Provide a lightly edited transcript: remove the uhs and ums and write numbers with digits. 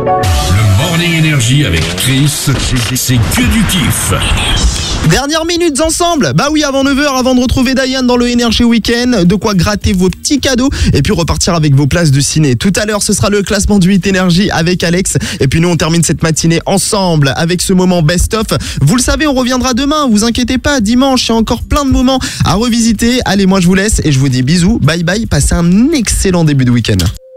Le Morning Énergie avec Chris, c'est que du kiff. Dernière minutes ensemble. Bah oui, avant 9h, avant de retrouver Diane dans le Energy Weekend, de quoi gratter vos petits cadeaux et puis repartir avec vos places de ciné. Tout à l'heure, ce sera le classement du 8 Énergie avec Alex. Et puis nous, on termine cette matinée ensemble avec ce moment best-of. Vous le savez, on reviendra demain. Vous inquiétez pas, dimanche, il y a encore plein de moments à revisiter. Allez, moi je vous laisse et je vous dis bisous, bye bye. Passez un excellent début de week-end.